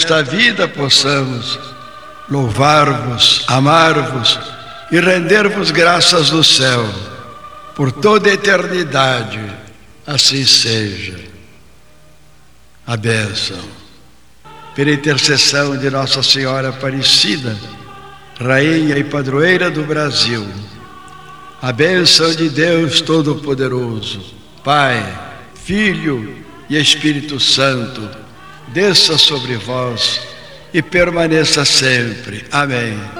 nesta vida possamos louvar-vos, amar-vos e render-vos graças no céu, por toda a eternidade, assim seja. A bênção. Pela intercessão de Nossa Senhora Aparecida, Rainha e Padroeira do Brasil, a bênção de Deus Todo-Poderoso, Pai, Filho e Espírito Santo, desça sobre vós e permaneça sempre. Amém.